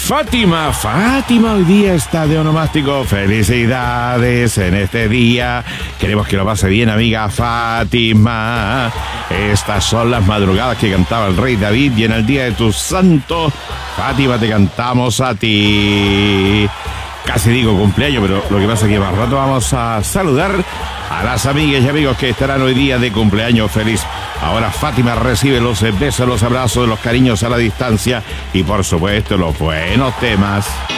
Fátima, hoy día está de onomástico. Felicidades en este día. Queremos que lo pase bien, amiga Fátima. Estas son las madrugadas que cantaba el rey David, y en el día de tu santo, Fátima, te cantamos a ti. Casi digo cumpleaños, pero lo que pasa es que más rato vamos a saludar a las amigas y amigos que estarán hoy día de cumpleaños feliz. Ahora Fátima recibe los besos, los abrazos, los cariños a la distancia y por supuesto los buenos temas.